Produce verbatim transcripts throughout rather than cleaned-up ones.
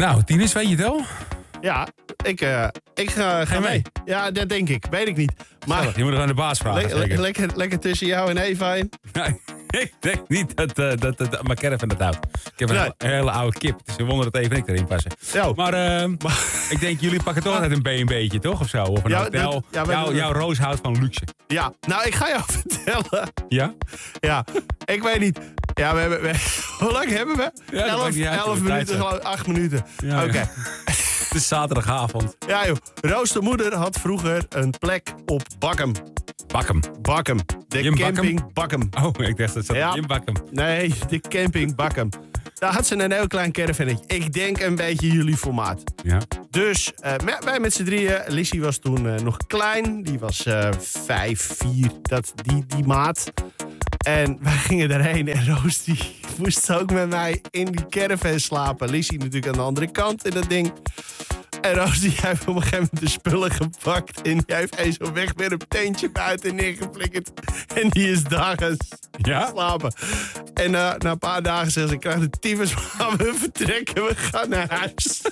Nou, Tinus, weet je het wel? Ja, ik, uh, ik uh, ga Ga mee. mee. Ja, dat denk ik. Weet ik niet. Maar Je moet er aan de baas vragen. le- le- lekker, lekker tussen jou en Eva in. Nee, ik denk niet dat, uh, dat, dat, dat mijn caravan dat houdt. Ik heb een, Nee. hele, een hele oude kip, dus we wonder dat even ik erin passen. Ja. Maar, uh, ik denk, jullie pakken toch altijd een B en B'tje, toch? Of zo? Of een Ja, hotel. dat- ja, we Jouw- hebben- jouw Roos houdt van luxe. Ja, nou, ik ga jou vertellen. Ja? Ja, ik weet niet. Ja, we hebben... We, hoe lang hebben we? Ja, dat elf maakt niet uit, elf de tijd minuten, zo. geloof ik. Acht minuten. Ja, Oké. ja. Het is zaterdagavond. Ja, joh. Roos de moeder had vroeger een plek op Bakkum. Bakkem. Bakkum. De Jim camping Bakkum. Oh, ik dacht dat ze Ja. Jim Bakkem. Nee, de camping Bakkum. Daar had ze een heel klein caravannetje. Ik denk een beetje jullie formaat. Ja. Dus uh, wij met z'n drieën. Lissy was toen uh, nog klein. Die was uh, vijf, vier, dat, die, die maat. En wij gingen daarheen. En Roos die moest ook met mij in die caravan slapen. Lissy natuurlijk aan de andere kant in dat ding. En Roos die heeft op een gegeven moment de spullen gepakt. En die heeft eens zo weg met een tentje buiten neergeflikkerd. En die is daar gaan Ja? slapen. En uh, na een paar dagen zegt ze, ik krijg de tyfus, maar we vertrekken, we gaan naar huis.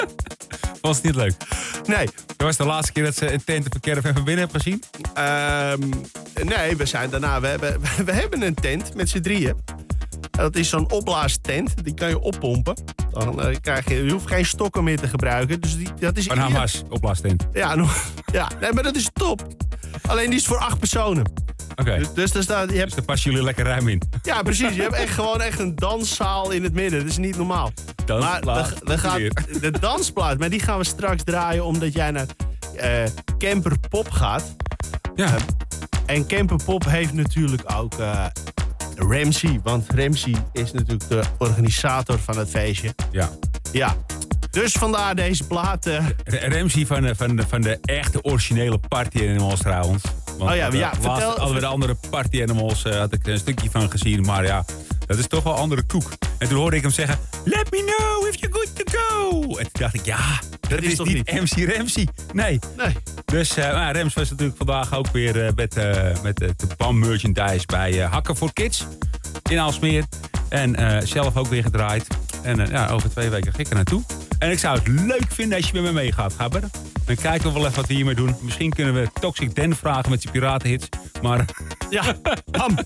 Was het niet leuk? Nee, Dat was de laatste keer dat ze een tent op een caravan van binnen hebben gezien? um, nee, we zijn daarna, we hebben, we hebben een tent met z'n drieën. Dat is zo'n opblaastent, die kan je oppompen. Dan uh, krijg je, je hoeft geen stokken meer te gebruiken. Dus die, dat is Van Hamas, opblaastent. Ja, nog, ja, nee, maar dat is top. Alleen die is voor acht personen. Oké. Okay. Dus, dus daar staat, je hebt, Dus daar passen jullie lekker ruim in. ja, precies. Je hebt echt gewoon echt een danszaal in het midden. Dat is niet normaal. Dansplaat, Maar we, we gaan, weer. de dansplaat, maar die gaan we straks draaien omdat jij naar uh, Camper Pop gaat. Ja. Uh, en Camper Pop heeft natuurlijk ook uh, Ramsey. Want Ramsey is natuurlijk de organisator van het feestje. Ja. Ja. Dus vandaar deze plaat. Uh, Ramsey van de, van, de, van de echte originele Party Animals trouwens. Want oh ja, de, ja laatst vertel. hadden we de andere Party Animals, uh, had ik een stukje van gezien. Maar ja, dat is toch wel andere koek. En toen hoorde ik hem zeggen, let me know if you're good to go. En toen dacht ik, ja, dat, dat is, is toch niet M C Ramsey? Nee. Nee. Dus uh, nou, Rams was natuurlijk vandaag ook weer uh, met, uh, met uh, de B A M merchandise bij uh, Hakken voor Kids in Aalsmeer. En uh, zelf ook weer gedraaid. En uh, ja, over twee weken ga ik er naartoe. En ik zou het leuk vinden als je met me meegaat, Gabber. Dan kijken we wel even wat we hiermee doen. Misschien kunnen we Toxic Dan vragen met zijn piratenhits. Maar... Ja, bam.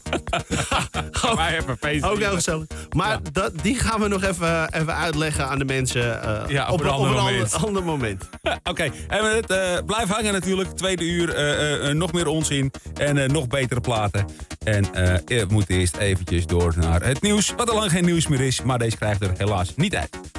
Wij hebben feest. Ook heel gezellig. Maar ja. dat, die gaan we nog even, even uitleggen aan de mensen uh, ja, op, op, een, op ander een moment. ander, ander moment. Oké, okay. En het, uh, blijf hangen natuurlijk. Tweede uur, uh, uh, nog meer onzin en uh, nog betere platen. En uh, we moeten eerst eventjes door naar het nieuws. Wat al lang geen nieuws meer is, maar deze krijgt er helaas niet uit.